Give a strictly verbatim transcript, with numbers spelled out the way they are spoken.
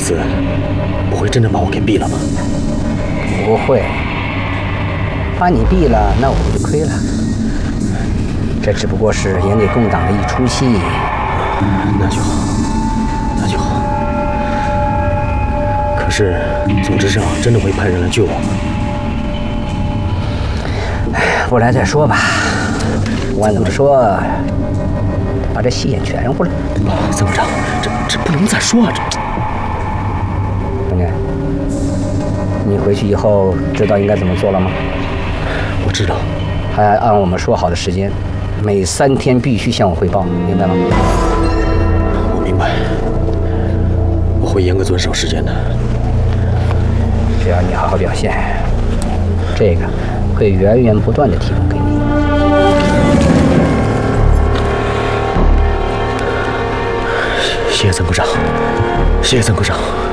次不会真的把我给毙了吧？ 不会，把你毙了，那我不就亏了？这只不过是演给共党的一出戏。 那就好，那就好。可是组织上真的会派人来救我吗？ 不来再说吧。不管怎么说，把这戏演全乎了。 参谋长，这这不能再说啊！这兄弟，你回去以后知道应该怎么做了吗？ 我知道。 还按我们说好的时间，每三天必须向我汇报，明白吗？ 我明白，我会严格遵守时间的。 只要你好好表现，这个会源源不断的提供给你。 谢谢参谋长，谢谢参谋长。